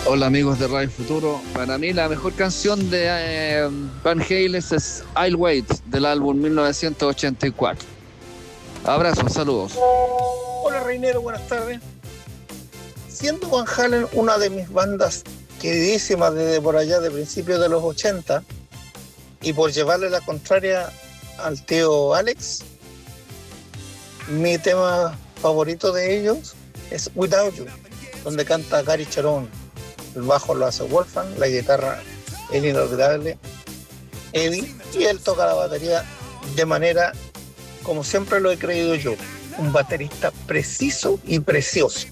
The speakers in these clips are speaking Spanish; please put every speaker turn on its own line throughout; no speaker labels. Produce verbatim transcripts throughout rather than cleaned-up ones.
Hola amigos de Radio Futuro. Para mí la mejor canción de eh, Van Halen es I'll Wait del álbum mil novecientos ochenta y cuatro. Abrazos, saludos.
Hola Reinero, buenas tardes. Siendo Van Halen una de mis bandas queridísimas desde por allá de principios de los ochenta, y por llevarle la contraria al tío Alex, mi tema favorito de ellos es Without You, donde canta Gary Cherone. El bajo lo hace Wolfgang, la guitarra el inolvidable Eddie, y él toca la batería de manera como siempre lo he creído yo, un baterista preciso y precioso.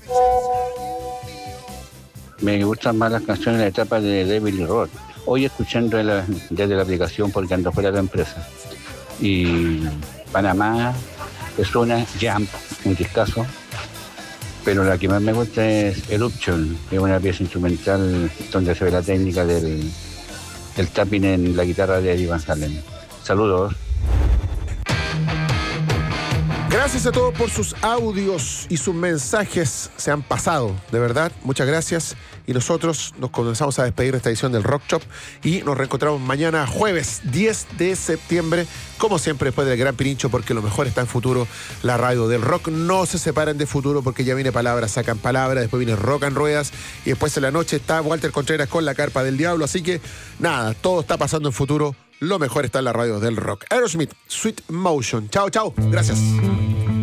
Me gustan más las canciones de la etapa de Devil y Rock. Hoy escuchando la, desde la aplicación porque ando fuera de la empresa. Y Panamá es una Jump, un discazo. Pero la que más me gusta es Eruption, que es una pieza instrumental donde se ve la técnica del, del tapping en la guitarra de Eddie Van Halen. Saludos.
Gracias a todos por sus audios y sus mensajes. Se han pasado, de verdad. Muchas gracias. Y nosotros nos comenzamos a despedir de esta edición del Rock Shop y nos reencontramos mañana jueves diez de septiembre, como siempre después del Gran Pirincho, porque lo mejor está en Futuro, la radio del rock. No se separen de Futuro porque ya viene Palabras, sacan Palabras, después viene Rock en Ruedas y después en la noche está Walter Contreras con La Carpa del Diablo. Así que nada, todo está pasando en Futuro. Lo mejor está en la radio del rock. Aerosmith, Sweet Motion. Chao, chao. Gracias.